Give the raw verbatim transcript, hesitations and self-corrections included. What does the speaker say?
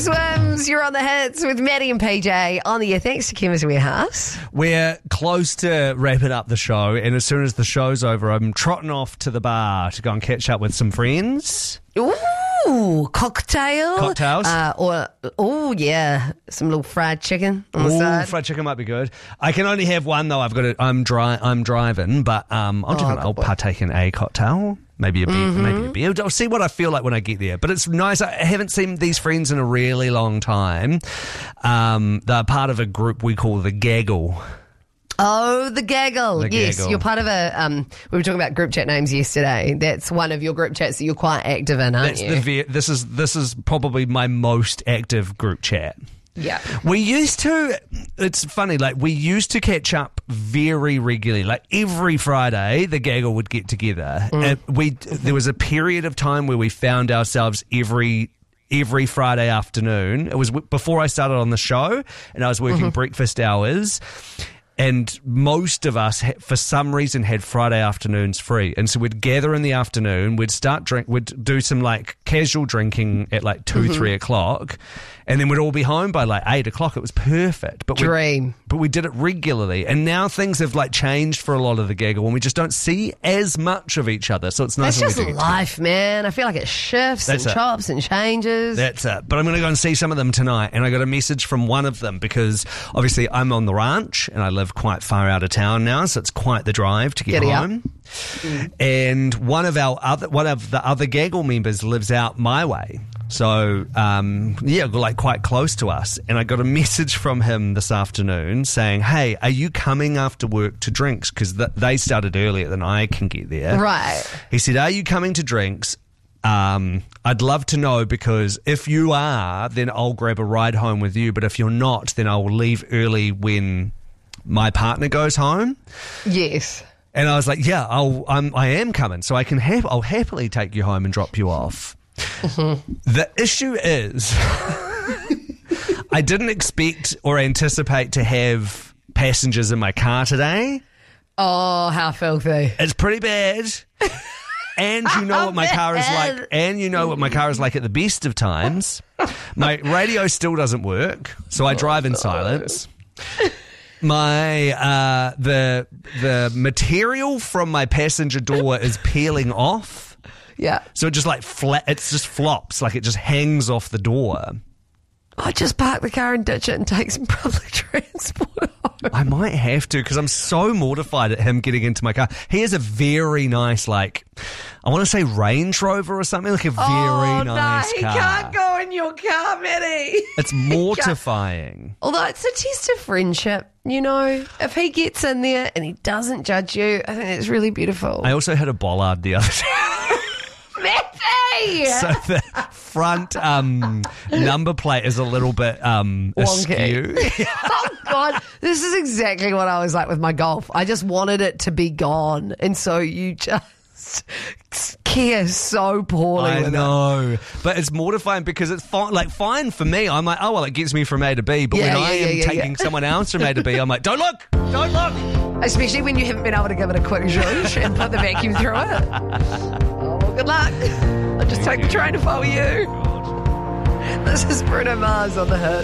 Swims, you're on the hits with Maddie and P J on the year. Thanks to Chemist Warehouse. We're close to wrapping up the show, and as soon as the show's over, I'm trotting off to the bar to go and catch up with some friends. Ooh, cocktail. Cocktails. Uh, or, oh, yeah, some little fried chicken on the Ooh, side. fried chicken might be good. I can only have one though. I've got to. I'm dry. I'm driving, but um, I'll, Oh, just, good I'll boy. partake in a cocktail. Maybe a beer. Mm-hmm. Maybe a beer. I'll see what I feel like when I get there. But it's nice. I haven't seen these friends in a really long time. Um, they're part of a group we call the Gaggle. Oh, the gaggle. The yes, Gaggle. you're part of a, um, we were talking about group chat names yesterday. That's one of your group chats that you're quite active in, aren't That's you? the ve- this is this is probably my most active group chat. yeah. We used to, it's funny, like we used to catch up very regularly. Like every Friday, the Gaggle would get together. And we there was a period of time where we found ourselves every every Friday afternoon. It was w- before I started on the show, and I was working breakfast hours. And most of us, ha- for some reason, had Friday afternoons free. And so we'd gather in the afternoon, we'd start drink, we'd do some like casual drinking at like two, three o'clock. And then we'd all be home by like eight o'clock. It was perfect. But we, Dream. but we did it regularly. And now things have like changed for a lot of the Gaggle, and we just don't see as much of each other. So it's nice That's when just we do get life, man. I feel like it shifts That's and it. chops and changes. That's it. But I'm going to go and see some of them tonight. And I got a message from one of them because obviously I'm on the ranch and I live quite far out of town now. So it's quite the drive to get Giddy up. home. And one of our other, one of the other Gaggle members lives out my way. So, um, yeah, like quite close to us. And I got a message from him this afternoon saying, hey, are you coming after work to drinks? Because th- they started earlier than I can get there. Right. He said, are you coming to drinks? Um, I'd love to know, because if you are, then I'll grab a ride home with you. But if you're not, then I will leave early when my partner goes home. Yes. And I was like, yeah, I'll, I'm, I am coming. So I can have, I'll happily take you home and drop you off. The issue is I didn't expect or anticipate to have passengers in my car today. Oh, how filthy. It's pretty bad. And you know what my car is like. And you know what my car is like at the best of times. My radio still doesn't work, so I drive in silence. My uh, the the material from my passenger door is peeling off. Yeah. So it just like flat, it just flops, like it just hangs off the door. I just park the car and ditch it and take some public transport home. I might have to, because I'm so mortified at him getting into my car. He has a very nice, like, I want to say Range Rover or something, like a very oh, nice no, he car. can't go in your car, Matty. It's mortifying. Although it's a test of friendship, you know. If he gets in there and he doesn't judge you, I think it's really beautiful. I also had a bollard the other day. Matty! So the front um, number plate is a little bit um, askew. Wonky. Oh, God. This is exactly what I was like with my Golf. I just wanted it to be gone. And so you just care so poorly I with it. know, but it's mortifying because it's fine. Like fine for me, I'm like, oh well, it gets me from A to B. But Yeah, when yeah, I yeah, am yeah, taking yeah. someone else from A to B, I'm like, don't look, don't look. Especially when you haven't been able to give it a quick zhuzh and put the vacuum through it. Oh, well, good luck. I'll just take the train if I were you. This is Bruno Mars on the hit.